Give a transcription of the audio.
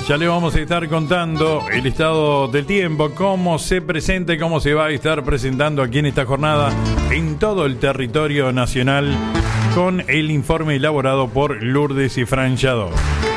Ya le vamos a estar contando el estado del tiempo, cómo se presenta y cómo se va a estar presentando aquí en esta jornada en todo el territorio nacional, con el informe elaborado por Lourdes y Franchado.